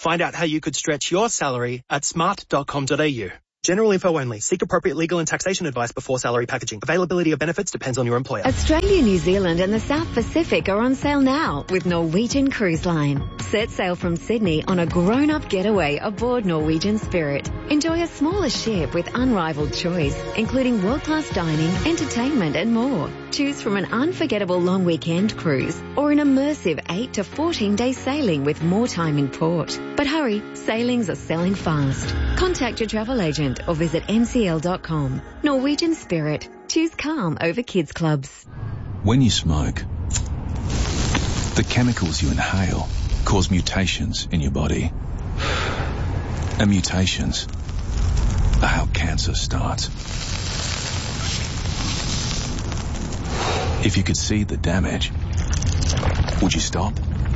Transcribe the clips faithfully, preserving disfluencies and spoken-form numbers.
Find out how you could stretch your salary at smart dot com dot a u. General info only. Seek appropriate legal and taxation advice before salary packaging. Availability of benefits depends on your employer. Australia, New Zealand and the South Pacific are on sale now with Norwegian Cruise Line. Set sail from Sydney on a grown-up getaway aboard Norwegian Spirit. Enjoy a smaller ship with unrivaled choice, including world-class dining, entertainment and more. Choose from an unforgettable long weekend cruise or an immersive eight to fourteen day sailing with more time in port. But hurry, sailings are selling fast. Contact your travel agent or visit n c l dot com. Norwegian Spirit. Choose calm over kids clubs. When you smoke, the chemicals you inhale cause mutations in your body. And mutations are how cancer starts. If you could see the damage, would you stop?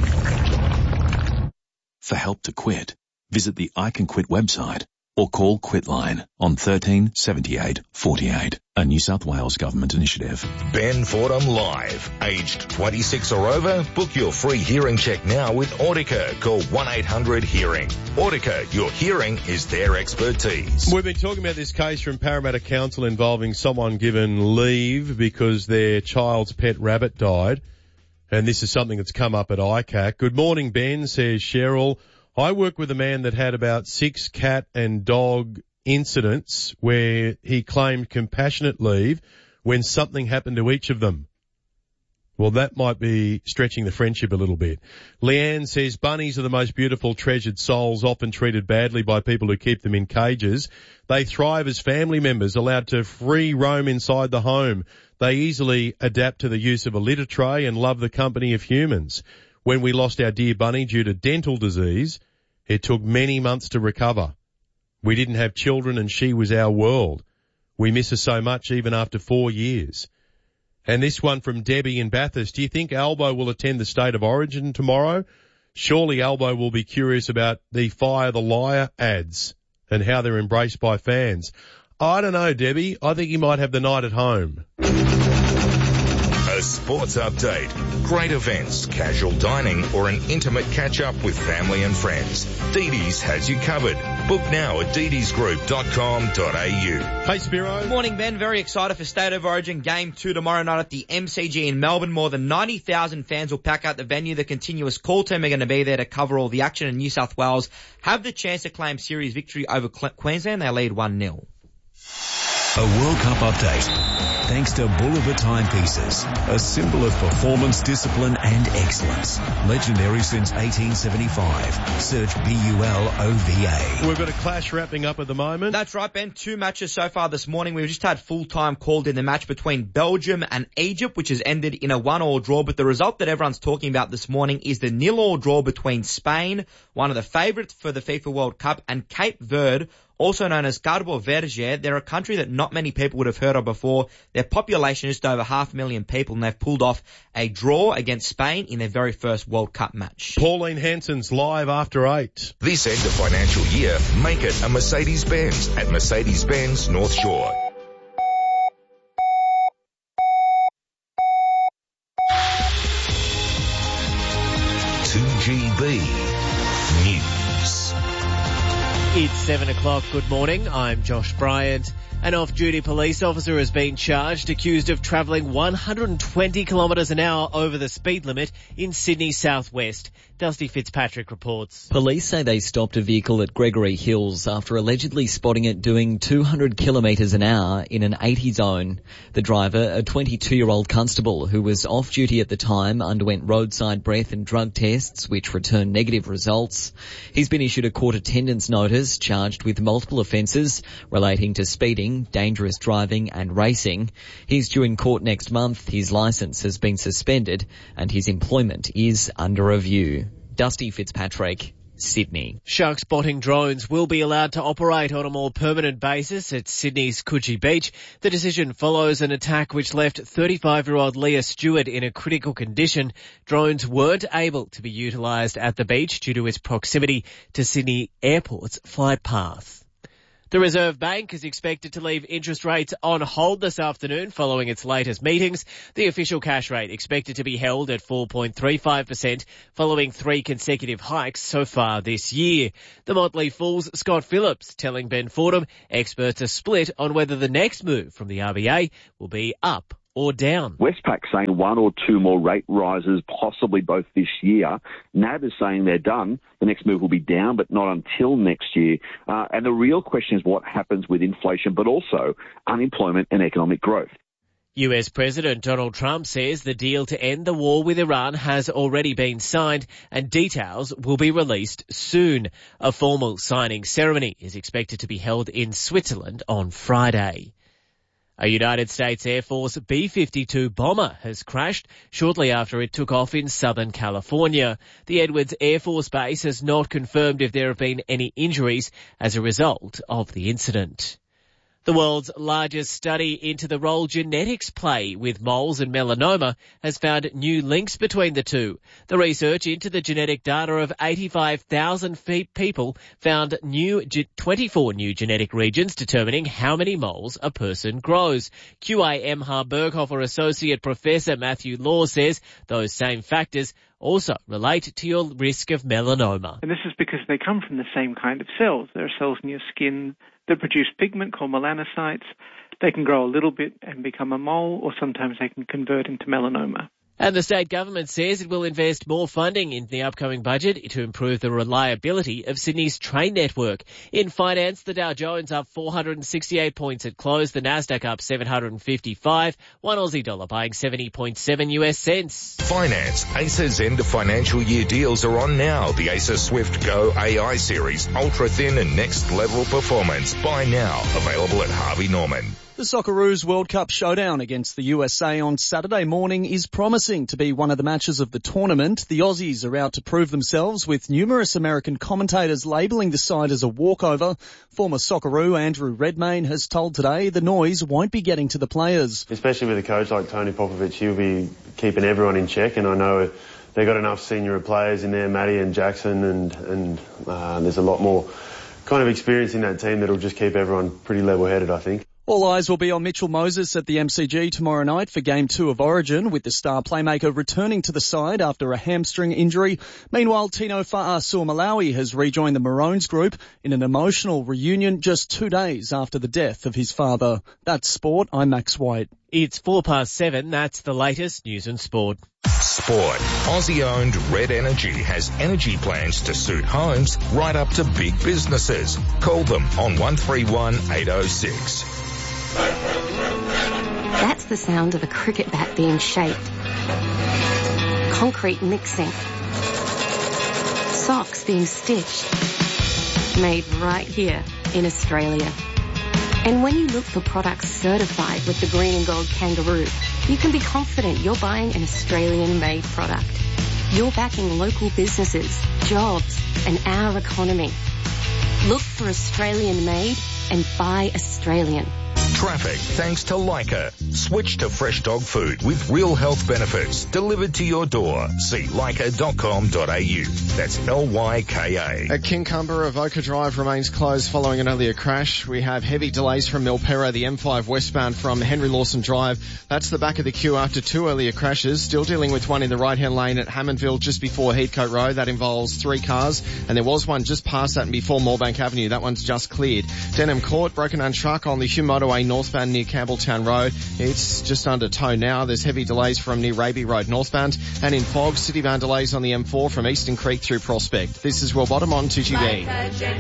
For help to quit, visit the I Can Quit website or call Quitline on thirteen seventy-eight forty-eight, a New South Wales government initiative. Ben Fordham Live. Aged twenty-six or over? Book your free hearing check now with Audica. Call one eight hundred hearing. Audica, your hearing is their expertise. We've been talking about this case from Parramatta Council involving someone given leave because their child's pet rabbit died. And this is something that's come up at I C A C. Good morning, Ben, says Cheryl. I work with a man that had about six cat and dog incidents where he claimed compassionate leave when something happened to each of them. Well, that might be stretching the friendship a little bit. Leanne says bunnies are the most beautiful, treasured souls, often treated badly by people who keep them in cages. They thrive as family members, allowed to free roam inside the home. They easily adapt to the use of a litter tray and love the company of humans. When we lost our dear bunny due to dental disease, it took many months to recover. We didn't have children and she was our world. We miss her so much even after four years. And this one from Debbie in Bathurst. Do you think Albo will attend the State of Origin tomorrow? Surely Albo will be curious about the Fire the Liar ads and how they're embraced by fans. I don't know, Debbie. I think he might have the night at home. A sports update, great events, casual dining or an intimate catch-up with family and friends. Dee Dee's has you covered. Book now at dee dees group dot com dot a u. Hey, Spiro. Good morning, Ben. Very excited for State of Origin Game two tomorrow night at the M C G in Melbourne. More than ninety thousand fans will pack out the venue. The continuous call team are going to be there to cover all the action, and New South Wales have the chance to claim series victory over Queensland. They lead one nil. A World Cup update. Thanks to Boulevard Timepieces, a symbol of performance, discipline and excellence. Legendary since eighteen seventy-five. Search B U L O V A. We've got a clash wrapping up at the moment. That's right, Ben. Two matches so far this morning. We've just had full time called in the match between Belgium and Egypt, which has ended in a one-all draw. But the result that everyone's talking about this morning is the nil-all draw between Spain, one of the favourites for the FIFA World Cup, and Cape Verde, also known as Cabo Verde. They're a country that not many people would have heard of before. Their population is just over half a million people, and they've pulled off a draw against Spain in their very first World Cup match. Pauline Hanson's live after eight. This end of financial year, make it a Mercedes-Benz at Mercedes-Benz North Shore. two G B News. It's seven o'clock. Good morning. I'm Josh Bryant. An off-duty police officer has been charged, accused of travelling one hundred twenty kilometres an hour over the speed limit in Sydney southwest. Dusty Fitzpatrick reports. Police say they stopped a vehicle at Gregory Hills after allegedly spotting it doing two hundred kilometres an hour in an eighty zone. The driver, a twenty-two-year-old constable who was off-duty at the time, underwent roadside breath and drug tests which returned negative results. He's been issued a court attendance notice, charged with multiple offences relating to speeding, dangerous driving and racing. He's due in court next month. His licence has been suspended and his employment is under review. Dusty Fitzpatrick, Sydney. Shark spotting drones will be allowed to operate on a more permanent basis at Sydney's Coogee Beach. The decision follows an attack which left thirty-five-year-old Leah Stewart in a critical condition. Drones weren't able to be utilised at the beach due to its proximity to Sydney Airport's flight path. The Reserve Bank is expected to leave interest rates on hold this afternoon following its latest meetings. The official cash rate expected to be held at four point three five percent following three consecutive hikes so far this year. The Motley Fool's Scott Phillips telling Ben Fordham experts are split on whether the next move from the R B A will be up or down. Westpac saying one or two more rate rises, possibly both this year. N A B is saying they're done. The next move will be down, but not until next year. Uh, and the real question is what happens with inflation, but also unemployment and economic growth. U S President Donald Trump says the deal to end the war with Iran has already been signed and details will be released soon. A formal signing ceremony is expected to be held in Switzerland on Friday. A United States Air Force B fifty-two bomber has crashed shortly after it took off in Southern California. The Edwards Air Force Base has not confirmed if there have been any injuries as a result of the incident. The world's largest study into the role genetics play with moles and melanoma has found new links between the two. The research into the genetic data of eighty-five thousand people found new twenty-four new genetic regions determining how many moles a person grows. Q I M Berghofer Associate Professor Matthew Law says those same factors also relate to your risk of melanoma. And this is because they come from the same kind of cells. There are cells in your skin that produce pigment called melanocytes. They can grow a little bit and become a mole, or sometimes they can convert into melanoma. And the state government says it will invest more funding in the upcoming budget to improve the reliability of Sydney's train network. In finance, the Dow Jones up four hundred sixty-eight points at close, the Nasdaq up seven hundred fifty-five, one Aussie dollar buying seventy point seven U S cents. Finance. Acer's end of financial year deals are on now. The Acer Swift Go A I series, ultra thin and next level performance. Buy now. Available at Harvey Norman. The Socceroos World Cup showdown against the U S A on Saturday morning is promising to be one of the matches of the tournament. The Aussies are out to prove themselves, with numerous American commentators labelling the side as a walkover. Former Socceroo Andrew Redmayne has told Today the noise won't be getting to the players. Especially with a coach like Tony Popovich, he'll be keeping everyone in check, and I know they've got enough senior players in there, Matty and Jackson, and, and uh, there's a lot more kind of experience in that team that'll just keep everyone pretty level-headed, I think. All eyes will be on Mitchell Moses at the M C G tomorrow night for Game two of Origin, with the star playmaker returning to the side after a hamstring injury. Meanwhile, Tino Fa'asuamaleaui has rejoined the Maroons group in an emotional reunion just two days after the death of his father. That's sport. I'm Max White. It's four past seven. That's the latest news and sport. Sport. Aussie-owned Red Energy has energy plans to suit homes right up to big businesses. Call them on one three one eight oh six. That's the sound of a cricket bat being shaped. Concrete mixing. Socks being stitched. Made right here in Australia. And when you look for products certified with the green and gold kangaroo, you can be confident you're buying an Australian-made product. You're backing local businesses, jobs, and our economy. Look for Australian-made and buy Australian. Traffic thanks to Leica. Switch to fresh dog food with real health benefits delivered to your door. See leica dot com dot a u. That's L Y K A. At Kincumber, Avoca Drive remains closed following an earlier crash. We have heavy delays from Milperra, the M five westbound from Henry Lawson Drive. That's the back of the queue after two earlier crashes. Still dealing with one in the right-hand lane at Hammondville just before Heathcote Road. That involves three cars. And there was one just past that and before Moorebank Avenue. That one's just cleared. Denham Court, broken down truck on the Hume Motorway northbound near Campbelltown Road. It's just under tow now. There's heavy delays from near Raby Road northbound. And in Fog, citybound delays on the M four from Eastern Creek through Prospect. This is Will Bottom on two G B.